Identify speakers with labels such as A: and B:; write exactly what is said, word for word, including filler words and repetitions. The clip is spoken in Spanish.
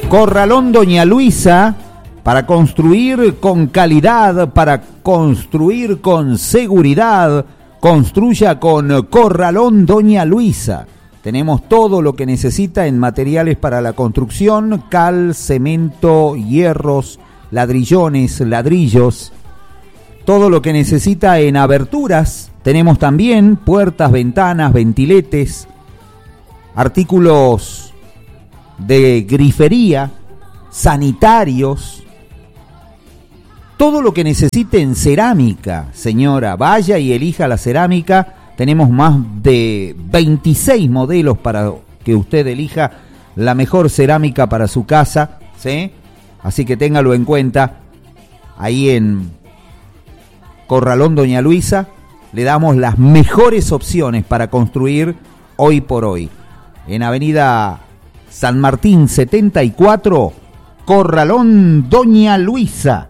A: Corralón Doña Luisa, para construir con calidad, para construir con seguridad, construya con Corralón Doña Luisa. Tenemos todo lo que necesita en materiales para la construcción: cal, cemento, hierros, ladrillones, ladrillos. Todo lo que necesita en aberturas. Tenemos también puertas, ventanas, ventiletes, artículos de grifería, sanitarios, todo lo que necesite en cerámica, señora. Vaya y elija la cerámica. Tenemos más de veintiséis modelos para que usted elija la mejor cerámica para su casa, ¿sí? Así que téngalo en cuenta. Ahí en Corralón Doña Luisa le damos las mejores opciones para construir hoy por hoy. En Avenida San Martín setenta y cuatro, Corralón Doña Luisa.